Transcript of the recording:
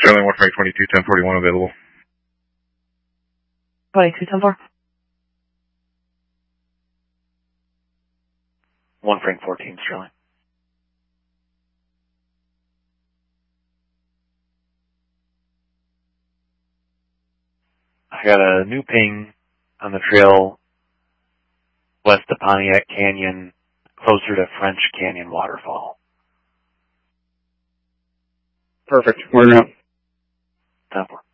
Sterling 1 Frank 22 1041 available. 22-10-4. 1 Frank 14 Sterling. I got a new ping on the trail west of Pontiac Canyon, closer to French Canyon Waterfall. Perfect. We're now. 10-4.